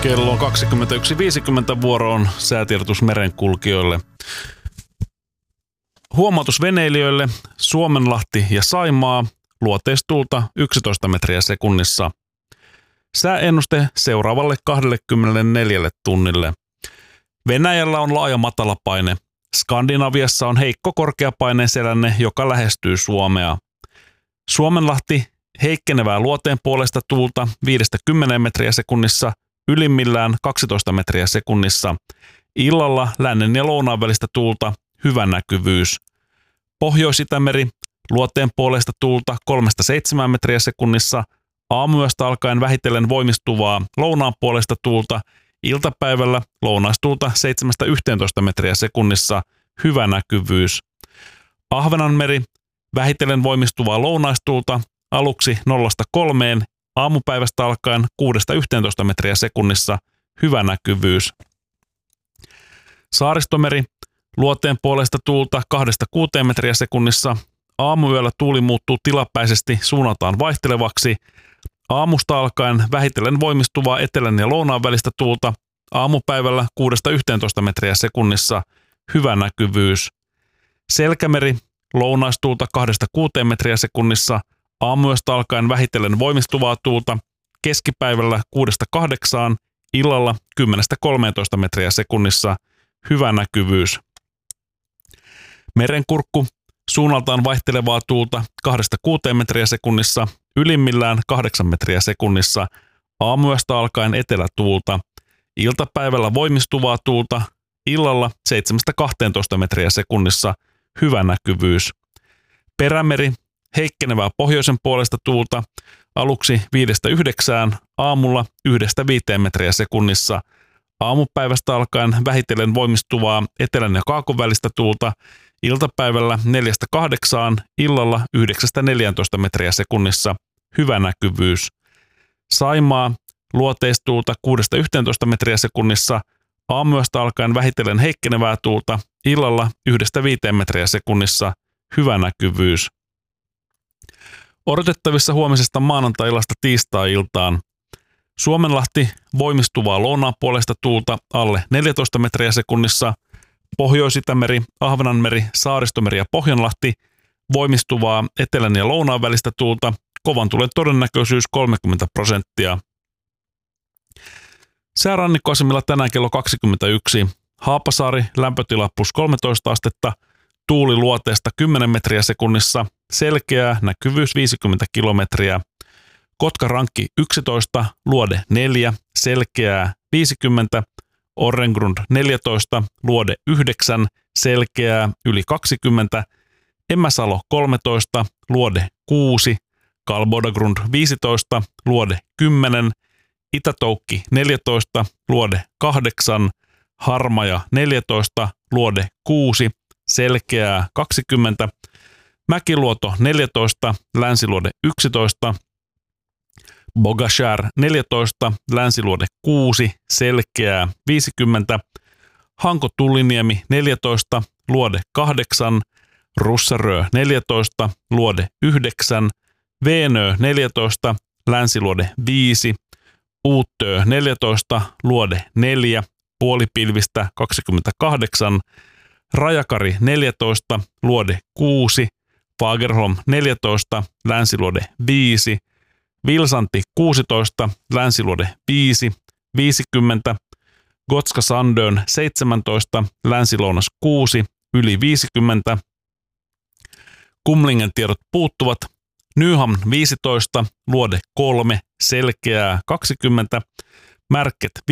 Kello on 21.50 vuoroon säätiedotus merenkulkijoille. Huomautus veneilijöille: Suomenlahti ja Saimaa, luoteistuulta 11 metriä sekunnissa. Sääennuste seuraavalle 24 tunnille. Venäjällä on laaja matalapaine. Skandinaviassa on heikko korkeapaineen selänne, joka lähestyy Suomea. Suomenlahti heikkenevää luoteen puolesta tuulta 5-10 metriä sekunnissa, ylimmillään 12 metriä sekunnissa. Illalla lännen ja lounaan välistä tuulta, hyvä näkyvyys. Pohjois-Itämeri luoteen puolesta tuulta 3-7 metriä sekunnissa, aamuyöstä alkaen vähitellen voimistuvaa lounaan puolesta tuulta, iltapäivällä lounaistuulta 7-11 metriä sekunnissa, hyvä näkyvyys. Ahvenanmeri vähitellen voimistuvaa lounaistuulta, aluksi 0-3, aamupäivästä alkaen 6-11 metriä sekunnissa, hyvä näkyvyys. Saaristomeri luoteen puolesta tuulta 2-6 metriä sekunnissa, aamuyöllä tuuli muuttuu tilapäisesti suunnaltaan vaihtelevaksi, aamusta alkaen vähitellen voimistuvaa etelän ja lounaan välistä tuulta, aamupäivällä 6-11 metriä sekunnissa, hyvä näkyvyys. Selkämeri lounaistuulta 2-6 metriä sekunnissa, aamuyöstä alkaen vähitellen voimistuvaa tuulta, keskipäivällä 6-8, illalla 10-13 metriä sekunnissa, hyvä näkyvyys. Merenkurkku suunnaltaan vaihtelevaa tuulta 2-6 metriä sekunnissa, ylimmillään 8 metriä sekunnissa, aamuyöstä alkaen etelätuulta, iltapäivällä voimistuvaa tuulta, illalla 7-12 metriä sekunnissa, hyvä näkyvyys. Perämeri heikkenevää pohjoisen puolesta tuulta, aluksi 5-9, aamulla 1-5 metriä sekunnissa, aamupäivästä alkaen vähitellen voimistuvaa etelän ja kaakon välistä tuulta, iltapäivällä 4-8, illalla 9-14 metriä sekunnissa, hyvä näkyvyys. Saimaa luoteistuulta 6-11 metriä sekunnissa, aamuyöstä alkaen vähitellen heikkenevää tuulta, illalla 1-5 metriä sekunnissa, hyvä näkyvyys. Odotettavissa huomisesta maanantai-illasta tiistai-iltaan. Suomenlahti voimistuvaa lounaan puolesta tuulta alle 14 metriä sekunnissa, Pohjois-Itämeri, Ahvenanmeri, Saaristomeri ja Pohjanlahti voimistuvaa etelän ja lounaan välistä tuulta, kovan tuulen todennäköisyys 30%. Säärannikkoasemilla tänään kello 21. Haapasaari lämpötila +13 astetta, tuuli luoteesta 10 metriä sekunnissa, selkeää, näkyvyys 50 kilometriä. Kotkarankki 11, luode 4, selkeää 50, Orrengrund 14, luode 9, selkeää yli 20, Emäsalo 13, luode 6, Kalbodagrund 15, luode 10, Itätoukki 14, luode 8, Harmaja 14, luode 6, selkeää 20, Mäkiluoto 14, länsiluode 11, Bogashär 14, länsiluode 6, selkeää 50, Hanko-Tulliniemi 14, luode 8, Russarö 14, luode 9, Veenö 14, länsiluode 5, Uuttöö 14, luode 4, puolipilvistä 28, Rajakari 14, luode 6, Fagerholm 14, länsiluode 5, Vilsanti 16, länsiluode 5, 50, Gotska Sandön 17, länsilounas 6, yli 50, Kumlingen tiedot puuttuvat, Nyhamn 15, luode 3, selkeää 20, Märket